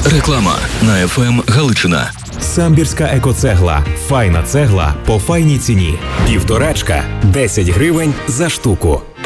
Реклама на ФМ Галичина. Самбірська екоцегла. Файна цегла по файній ціні. 1,5 – 10 гривень за штуку.